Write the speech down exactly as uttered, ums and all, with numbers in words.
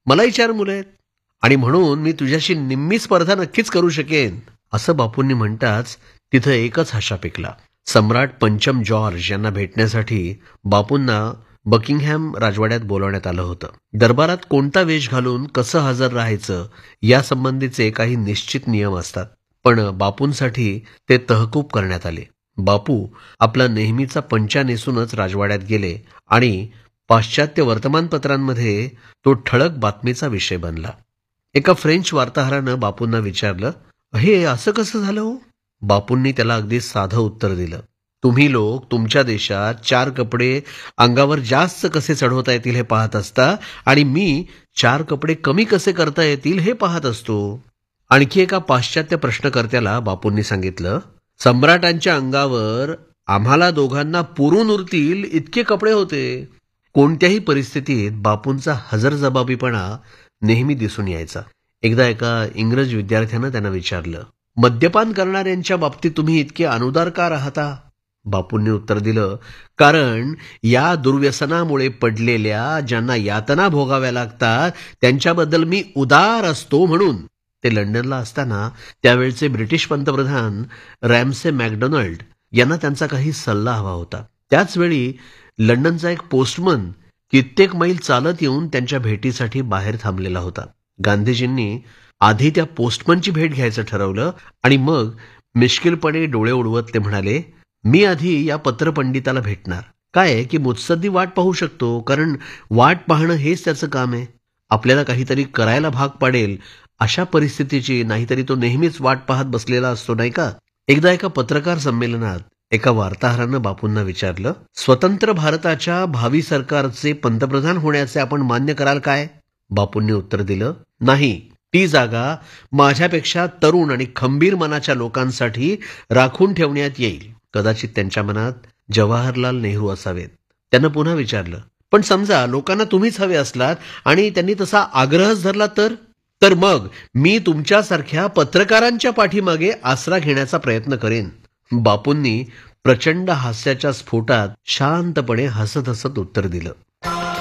मलाही चार मुलं आहेत आणि म्हणून मी तुझ्याशी निम्मी स्पर्धा नक्कीच करू शकेन, असं बापूंनी म्हणताच तिथं एकच हाशा पिकला. सम्राट पंचम जॉर्ज यांना भेटण्यासाठी बापूंना बकिंगहॅम राजवाड्यात बोलावण्यात आलं होतं. दरबारात कोणता वेश घालून कसं हजर राहायचं यासंबंधीचे काही निश्चित नियम असतात, पण बापूंसाठी ते तहकूब करण्यात आले. बापू आपला नेहमीचा पंचा नेसूनच राजवाड्यात गेले आणि पाश्चात्य वर्तमानपत्रांमध्ये तो ठळक बातमीचा विषय बनला. एका फ्रेंच वार्ताहरानं बापूंना विचारलं, हे असं कसं झालं हो? बापूंनी त्याला अगदी साधं उत्तर दिलं, तुम्ही लोक तुमच्या देशात चार कपडे अंगावर जास्त कसे चढवता येतील हे पाहत असता आणि मी चार कपडे कमी कसे करता येतील हे पाहत असतो. आणखी एका पाश्चात्य प्रश्नकर्त्याला बापूंनी सांगितलं, सम्राटांच्या अंगावर आम्हाला दोघांना पुरून उरतील इतके कपडे होते. कोणत्याही परिस्थितीत बापूंचा हजरजबाबीपणा नेहमी दिसून यायचा. एकदा एका इंग्रज विद्यार्थ्यानं त्यांना विचारलं, मद्यपान करणाऱ्यांच्या बाबतीत तुम्ही इतके अनुदार का राहता? बापूंनी उत्तर दिलं, कारण या दुर्व्यसनामुळे पडलेल्या ज्यांना यातना भोगाव्या लागतात त्यांच्याबद्दल मी उदार असतो म्हणून. ते लंडनला असताना त्यावेळचे ब्रिटिश पंतप्रधान रॅमसे मॅकडोनाल्ड यांना त्यांचा काही सल्ला हवा होता. त्याचवेळी लंडनचा एक पोस्टमन कित्येक मैल चालत येऊन त्यांच्या भेटीसाठी बाहेर थांबलेला होता. गांधीजींनी आधी त्या पोस्टमनची भेट घ्यायचं ठरवलं आणि मग मिश्किलपणे डोळे उडवत ते म्हणाले, मी आधी या पत्रपंडिताला भेटणार. काय आहे की मुत्सद्दी वाट पाहू शकतो, कारण वाट पाहणं हेच त्याचं काम आहे. आपल्याला काहीतरी करायला भाग पाडेल अशा परिस्थितीची, नाहीतरी तो नेहमीच वाट पाहत बसलेला असतो, नाही का? एकदा एका पत्रकार संमेलनात एका वार्ताहरानं बापूंना विचारलं, स्वतंत्र भारताच्या भावी सरकारचे पंतप्रधान होण्याचे आपण मान्य कराल काय? बापूंनी उत्तर दिलं, नाही, ती जागा माझ्यापेक्षा तरुण आणि खंबीर मनाच्या लोकांसाठी राखून ठेवण्यात येईल. कदाचित त्यांच्या मनात जवाहरलाल नेहरू असावेत. त्यांना पुन्हा विचारलं, पण समजा लोकांना तुम्हीच हवे असलात आणि त्यांनी तसा आग्रहच धरला तर तर मग मी तुमच्यासारख्या पत्रकारांच्या पाठीमागे आसरा घेण्याचा प्रयत्न करेन. बापूंनी प्रचंड हास्याच्या स्फोटात शांतपणे हसत हसत उत्तर दिलं.